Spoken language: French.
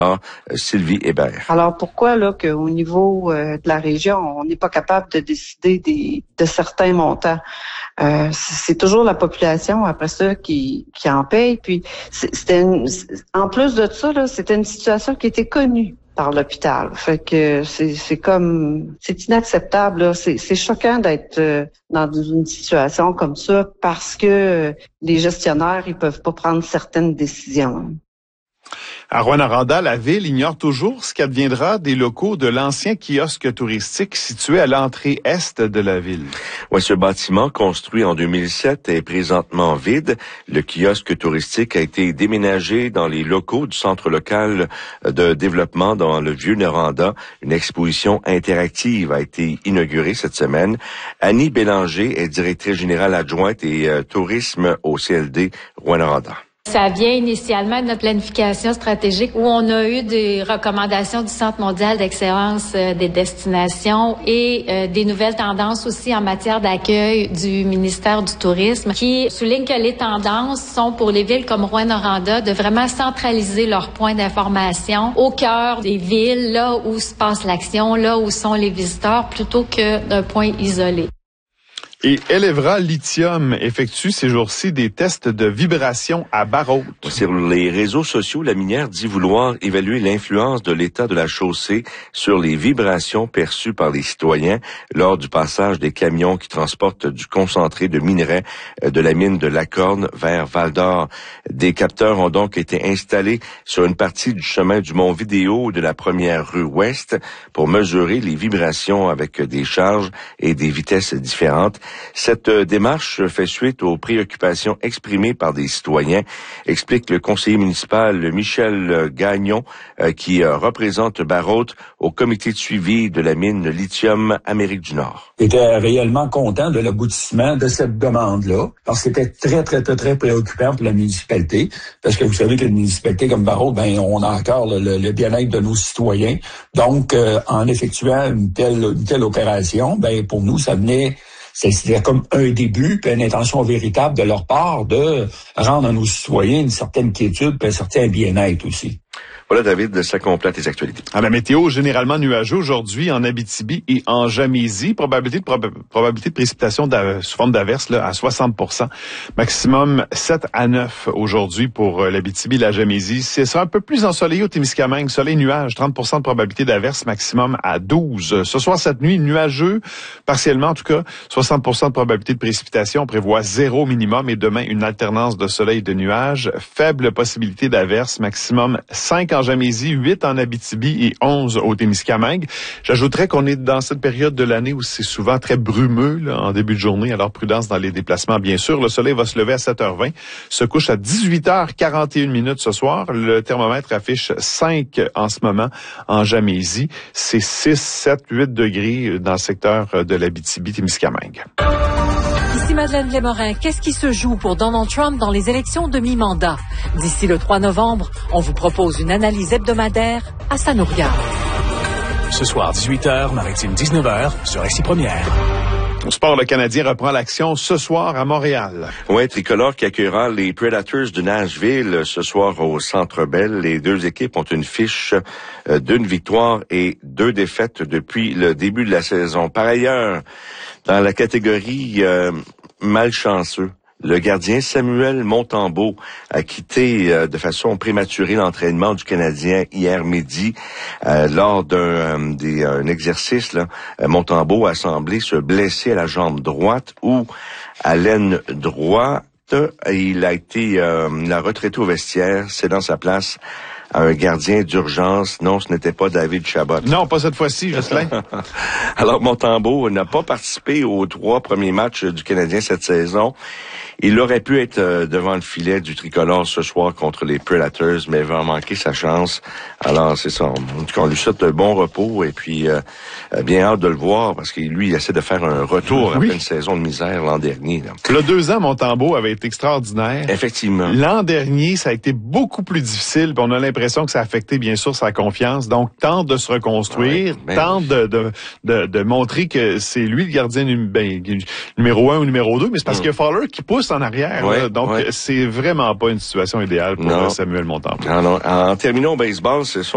Sylvie Hébert. Alors pourquoi là qu'au niveau de la région, on n'est pas capable de décider de certains montants? C'est toujours la population après ça qui en paye. Puis en plus de ça, là, c'était une situation qui était connue par l'hôpital. Fait que c'est inacceptable, là. C'est choquant d'être dans une situation comme ça parce que les gestionnaires, ils peuvent pas prendre certaines décisions. À Rouyn-Noranda, la ville ignore toujours ce qu'adviendra des locaux de l'ancien kiosque touristique situé à l'entrée est de la ville. Oui, ce bâtiment, construit en 2007, est présentement vide. Le kiosque touristique a été déménagé dans les locaux du centre local de développement dans le Vieux-Noranda. Une exposition interactive a été inaugurée cette semaine. Annie Bélanger est directrice générale adjointe et tourisme au CLD Rouyn-Noranda. Ça vient initialement de notre planification stratégique où on a eu des recommandations du Centre mondial d'excellence des destinations et des nouvelles tendances aussi en matière d'accueil du ministère du Tourisme qui souligne que les tendances sont pour les villes comme Rouyn-Noranda de vraiment centraliser leurs points d'information au cœur des villes, là où se passe l'action, là où sont les visiteurs, plutôt que d'un point isolé. Et Elevra Lithium effectue ces jours-ci des tests de vibration à barre haute. Sur les réseaux sociaux, la minière dit vouloir évaluer l'influence de l'état de la chaussée sur les vibrations perçues par les citoyens lors du passage des camions qui transportent du concentré de minerais de la mine de Lacorne vers Val-d'Or. Des capteurs ont donc été installés sur une partie du chemin du Mont Vidéo de la première rue Ouest pour mesurer les vibrations avec des charges et des vitesses différentes. Cette démarche fait suite aux préoccupations exprimées par des citoyens, explique le conseiller municipal Michel Gagnon, qui représente Barrault au comité de suivi de la mine Lithium Amérique du Nord. Il était réellement content de l'aboutissement de cette demande-là, parce que c'était très préoccupant pour la municipalité, parce que vous savez que les municipalités comme Barrault, on a encore le bien-être de nos citoyens. Donc, en effectuant une telle opération, pour nous, ça venait... C'était comme un début, puis une intention véritable de leur part de rendre à nos citoyens une certaine quiétude, puis un certain bien-être aussi. Voilà, David, ça complète les actualités. À la météo, généralement nuageux aujourd'hui en Abitibi et en Gamésie. Probabilité de précipitation sous forme d'averse là, à 60%. Maximum 7 à 9 aujourd'hui pour l'Abitibi et la Gamésie. Ce sera un peu plus ensoleillé au Témiscamingue. Soleil-nuage, 30% de probabilité d'averse, maximum à 12. Ce soir, cette nuit, nuageux, partiellement en tout cas, 60% de probabilité de précipitation. On prévoit 0 minimum et demain, une alternance de soleil et de nuages. Faible possibilité d'averse, maximum 5 en Gamésie, 8 en Abitibi et 11 au Témiscamingue. J'ajouterais qu'on est dans cette période de l'année où c'est souvent très brumeux là, en début de journée, alors prudence dans les déplacements bien sûr. Le soleil va se lever à 7h20, se couche à 18h41 ce soir. Le thermomètre affiche 5 en ce moment en Gamésie. C'est 6, 7, 8 degrés dans le secteur de l'Abitibi-Témiscamingue. Ici Madeleine Lémorin, qu'est-ce qui se joue pour Donald Trump dans les élections de mi-mandat? D'ici le 3 novembre, on vous propose une analyse hebdomadaire à sa nous regarde. Ce soir, 18h, Maritime 19h, sur RCI Première. Au sport, le Canadien reprend l'action ce soir à Montréal. Oui, Tricolore qui accueillera les Predators de Nashville ce soir au Centre Bell. Les deux équipes ont une fiche d'une victoire et 2 défaites depuis le début de la saison. Par ailleurs, dans la catégorie malchanceux, le gardien Samuel Montembeault a quitté de façon prématurée l'entraînement du Canadien hier midi lors d'un exercice. Montembeault a semblé se blesser à la jambe droite ou à l'aine droite. Il a retraité au vestiaire, cédant sa place à un gardien d'urgence. Non, ce n'était pas David Chabot. Non, pas cette fois-ci, Jocelyn. Alors, Montembeault n'a pas participé aux 3 premiers matchs du Canadien cette saison. Il aurait pu être devant le filet du Tricolore ce soir contre les Predators, mais va manquer sa chance. Alors, c'est ça. En tout cas, on lui souhaite un bon repos et puis bien hâte de le voir parce que lui, il essaie de faire un retour après une saison de misère l'an dernier. Là. Le 2 ans, Montembeault avait été extraordinaire. Effectivement. L'an dernier, ça a été beaucoup plus difficile. On a l'impression que ça a affecté, bien sûr, sa confiance. Donc, tente de se reconstruire, tente de montrer que c'est lui le gardien numéro 1 ou numéro 2, mais c'est parce qu'il y a Fowler qui pousse en arrière. Donc, c'est vraiment pas une situation idéale pour Samuel Montembeault. En terminant au baseball, c'est